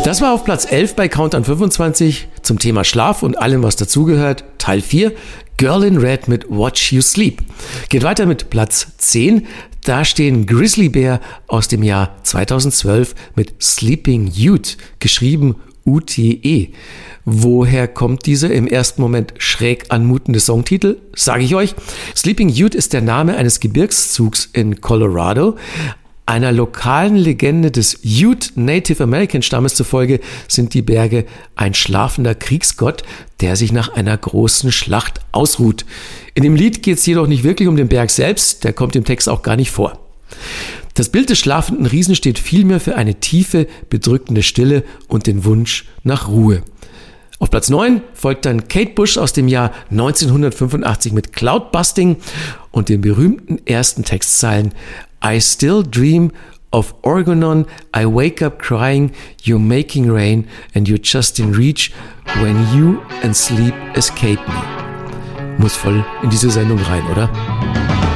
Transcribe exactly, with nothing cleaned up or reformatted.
Das war auf Platz elf bei Countdown fünfundzwanzig zum Thema Schlaf und allem, was dazugehört. Teil vier, Girl in Red mit Watch You Sleep. Geht weiter mit Platz zehn. Da stehen Grizzly Bear aus dem Jahr zweitausendzwölf mit Sleeping Ute, geschrieben U T E. Woher kommt dieser im ersten Moment schräg anmutende Songtitel? Sage ich euch. Sleeping Ute ist der Name eines Gebirgszugs in Colorado. Einer lokalen Legende des Ute Native American Stammes zufolge sind die Berge ein schlafender Kriegsgott, der sich nach einer großen Schlacht ausruht. In dem Lied geht es jedoch nicht wirklich um den Berg selbst, der kommt im Text auch gar nicht vor. Das Bild des schlafenden Riesen steht vielmehr für eine tiefe, bedrückende Stille und den Wunsch nach Ruhe. Auf Platz neun folgt dann Kate Bush aus dem Jahr neunzehnhundertfünfundachtzig mit Cloudbusting und den berühmten ersten Textzeilen I still dream of Orgonon, I wake up crying, you're making rain and you're just in reach when you and sleep escape me. Muss voll in diese Sendung rein, oder?